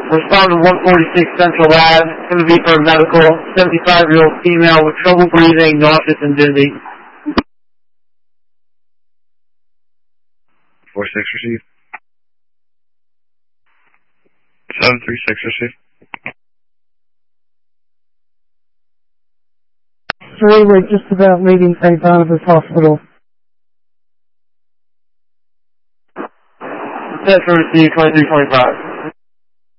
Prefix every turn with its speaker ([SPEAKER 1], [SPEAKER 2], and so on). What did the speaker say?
[SPEAKER 1] Respond to 146 Central Ave. It's going to be for a medical. 75-year-old female with trouble breathing, nauseous and dizzy.
[SPEAKER 2] 46 received. 736 received.
[SPEAKER 3] 3, we're just about leaving St. Barnabas Hospital.
[SPEAKER 1] Set for received 2325.